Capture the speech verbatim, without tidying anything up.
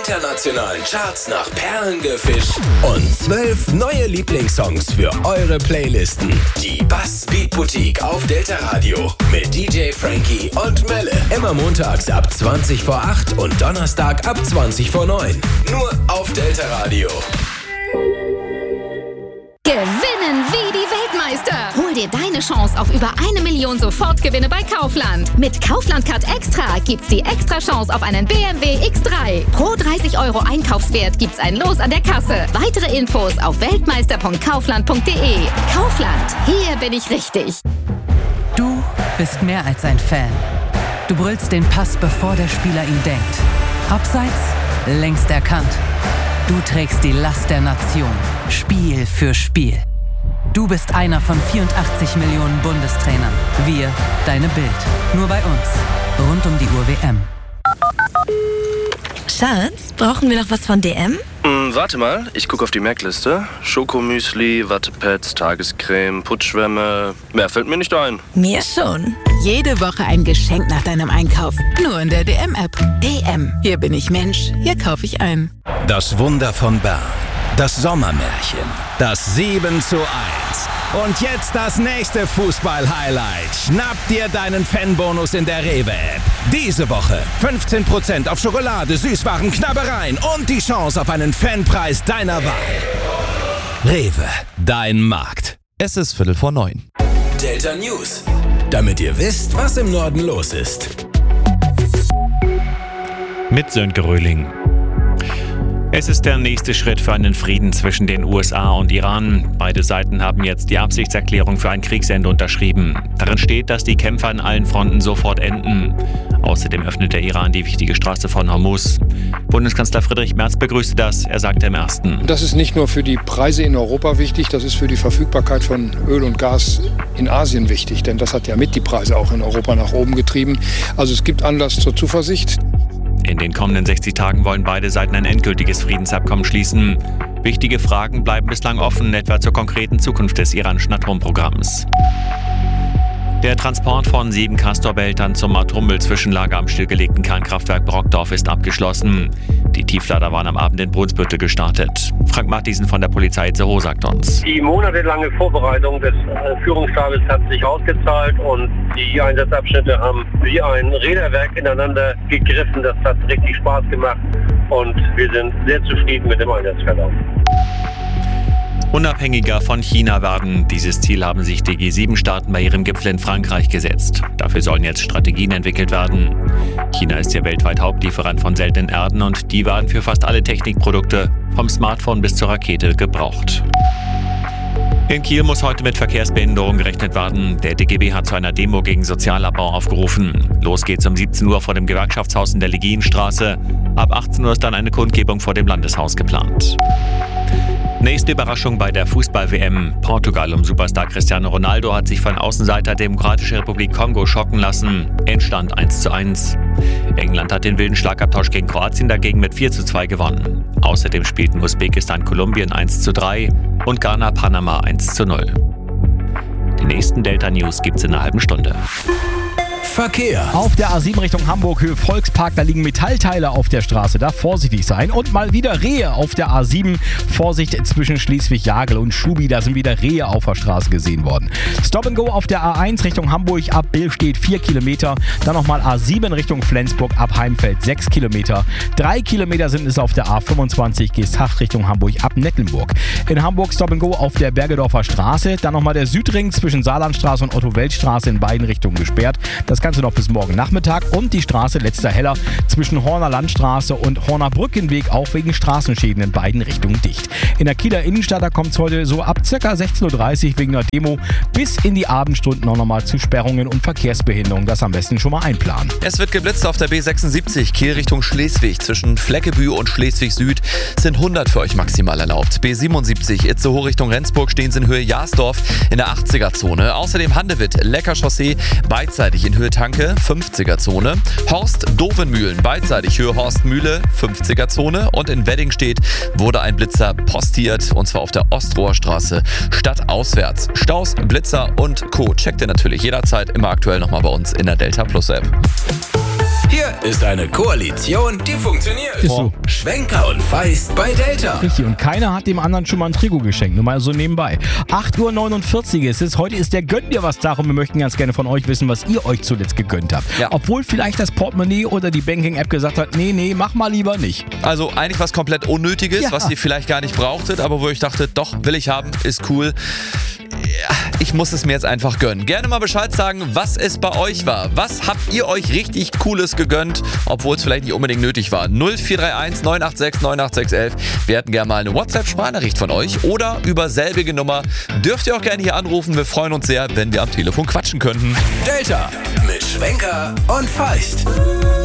internationalen Charts nach Perlen gefischt und zwölf neue Lieblingssongs für eure Playlisten. Die Bass Beat Boutique auf Delta Radio mit D J Frankie und Melle. Immer montags ab zwanzig vor acht und Donnerstag ab zwanzig vor neun. Nur auf Delta Radio. Gewinnen wie die Weltmeister. Hol dir deine Chance auf über eine Million Sofortgewinne bei Kaufland. Mit Kaufland Card Extra gibt's die extra Chance auf einen B M W X drei. Pro dreißig Euro Einkaufswert gibt's ein Los an der Kasse. Weitere Infos auf weltmeister punkt kaufland punkt de. Kaufland, hier bin ich richtig. Du bist mehr als ein Fan. Du brüllst den Pass, bevor der Spieler ihn denkt. Abseits, längst erkannt. Du trägst die Last der Nation, Spiel für Spiel. Du bist einer von vierundachtzig Millionen Bundestrainern. Wir, deine Bild. Nur bei uns. Rund um die Uhr W M. Schatz, brauchen wir noch was von D M? Hm, warte mal, ich gucke auf die Merkliste. Schokomüsli, Wattepads, Tagescreme, Putzschwämme. Mehr fällt mir nicht ein. Mir schon. Jede Woche ein Geschenk nach deinem Einkauf. Nur in der D M-App. D M. Hier bin ich Mensch. Hier kaufe ich ein. Das Wunder von Bern. Das Sommermärchen. Das sieben zu eins. Und jetzt das nächste Fußball-Highlight. Schnapp dir deinen Fanbonus in der Rewe-App. Diese Woche fünfzehn Prozent auf Schokolade, Süßwaren, Knabbereien und die Chance auf einen Fanpreis deiner Wahl. Rewe, dein Markt. Es ist Viertel vor neun. Delta News. Damit ihr wisst, was im Norden los ist. Mit Sönke Röhling. Es ist der nächste Schritt für einen Frieden zwischen den U S A und Iran. Beide Seiten haben jetzt die Absichtserklärung für ein Kriegsende unterschrieben. Darin steht, dass die Kämpfe an allen Fronten sofort enden. Außerdem öffnet der Iran die wichtige Straße von Hormuz. Bundeskanzler Friedrich Merz begrüßte das. Er sagte im ersten: Das ist nicht nur für die Preise in Europa wichtig, das ist für die Verfügbarkeit von Öl und Gas in Asien wichtig. Denn das hat ja mit die Preise auch in Europa nach oben getrieben. Also es gibt Anlass zur Zuversicht. In den kommenden sechzig Tagen wollen beide Seiten ein endgültiges Friedensabkommen schließen. Wichtige Fragen bleiben bislang offen, etwa zur konkreten Zukunft des iranischen Atomprogramms. Der Transport von sieben Castor-Behältern zum Atommüll-Zwischenlager am stillgelegten Kernkraftwerk Brockdorf ist abgeschlossen. Die Tieflader waren am Abend in Brunsbüttel gestartet. Frank Mathiesen von der Polizei Itzehoe sagt uns: Die monatelange Vorbereitung des Führungsstabes hat sich ausgezahlt und die Einsatzabschnitte haben wie ein Räderwerk ineinander gegriffen. Das hat richtig Spaß gemacht und wir sind sehr zufrieden mit dem Einsatzverlauf. Unabhängiger von China werden. Dieses Ziel haben sich die G sieben Staaten bei ihrem Gipfel in Frankreich gesetzt. Dafür sollen jetzt Strategien entwickelt werden. China ist ja weltweit Hauptlieferant von seltenen Erden und die werden für fast alle Technikprodukte, vom Smartphone bis zur Rakete, gebraucht. In Kiel muss heute mit Verkehrsbehinderung gerechnet werden. Der D G B hat zu einer Demo gegen Sozialabbau aufgerufen. Los geht's um siebzehn Uhr vor dem Gewerkschaftshaus in der Legienstraße. Ab achtzehn Uhr ist dann eine Kundgebung vor dem Landeshaus geplant. Nächste Überraschung bei der Fußball-W M. Portugal um Superstar Cristiano Ronaldo hat sich von Außenseiter Demokratische Republik Kongo schocken lassen. Endstand eins zu eins. England hat den wilden Schlagabtausch gegen Kroatien dagegen mit vier zu zwei gewonnen. Außerdem spielten Usbekistan Kolumbien eins zu drei und Ghana Panama eins zu null. Die nächsten Delta News gibt's in einer halben Stunde. Verkehr. Auf der A sieben Richtung Hamburg, Höhe Volkspark, da liegen Metallteile auf der Straße, da vorsichtig sein. Und mal wieder Rehe auf der A sieben, Vorsicht zwischen Schleswig-Jagel und Schubi, da sind wieder Rehe auf der Straße gesehen worden. Stop and Go auf der A eins Richtung Hamburg, ab Billstedt vier Kilometer. Dann nochmal A sieben Richtung Flensburg, ab Heimfeld sechs Kilometer. drei Kilometer sind es auf der A fünfundzwanzig, Geesthacht Richtung Hamburg, ab Necklenburg. In Hamburg Stop and Go auf der Bergedorfer Straße, dann nochmal der Südring zwischen Saarlandstraße und Otto-Welt-Straße in beiden Richtungen gesperrt. Das kannst du noch bis morgen Nachmittag. Und die Straße Letzter Heller zwischen Horner Landstraße und Horner Brückenweg auch wegen Straßenschäden in beiden Richtungen dicht. In der Kieler Innenstadt, da kommt es heute so ab ca. sechzehn Uhr dreißig wegen einer Demo bis in die Abendstunden noch nochmal zu Sperrungen und Verkehrsbehinderungen. Das am besten schon mal einplanen. Es wird geblitzt auf der B sechsundsiebzig, Kiel Richtung Schleswig. Zwischen Fleckebü und Schleswig Süd sind hundert für euch maximal erlaubt. B siebenundsiebzig, Itzehoe Richtung Rendsburg, stehen sie in Höhe Jasdorf in der achtziger-Zone. Außerdem Handewitt, Lecker Chaussee, beidseitig in Höhe Tanke, fünfziger-Zone. Horst Dovenmühlen, beidseitig Höhe Horstmühle, fünfziger-Zone. Und in Weddingstedt wurde ein Blitzer postiert, und zwar auf der Ostroher Straße stadtauswärts. Staus, Blitzer und Co. checkt ihr natürlich jederzeit immer aktuell nochmal bei uns in der Delta Plus App. Hier ist eine Koalition, die funktioniert. Ist so. Schwenker und Feist bei Delta. Richtig, und keiner hat dem anderen schon mal ein Trigo geschenkt. Nur mal so nebenbei. acht Uhr neunundvierzig ist es. Heute ist der Gönn dir was Tag und wir möchten ganz gerne von euch wissen, was ihr euch zuletzt gegönnt habt. Ja. Obwohl vielleicht das Portemonnaie oder die Banking-App gesagt hat, nee, nee, mach mal lieber nicht. Also eigentlich was komplett Unnötiges, Ja. was ihr vielleicht gar nicht brauchtet, aber wo ich dachte, doch, will ich haben, ist cool. Ja, ich muss es mir jetzt einfach gönnen. Gerne mal Bescheid sagen, was es bei euch war. Was habt ihr euch richtig Cooles gegönnt, obwohl es vielleicht nicht unbedingt nötig war? null vier drei eins neun acht sechs neun acht sechs eins. Wir hätten gerne mal eine WhatsApp-Sprachnachricht von euch oder über selbige Nummer. Dürft ihr auch gerne hier anrufen. Wir freuen uns sehr, wenn wir am Telefon quatschen könnten. Delta mit Schwenker und Feist.